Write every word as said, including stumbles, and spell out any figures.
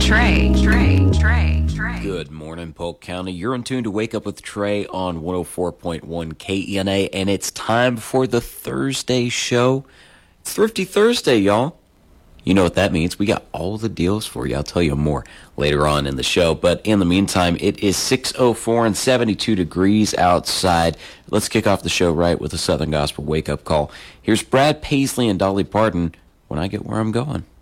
Trey, Trey, Trey, Trey. Good morning, Polk County. You're in tune to Wake Up with Trey on one oh four point one K E N A, and it's time for the Thursday show. It's Thrifty Thursday, y'all. You know what that means. We got all the deals for you. I'll tell you more later on in the show. But in the meantime, it is six oh four and seventy-two degrees outside. Let's kick off the show right with a Southern Gospel wake-up call. Here's Brad Paisley and Dolly Parton, When I Get Where I'm Going.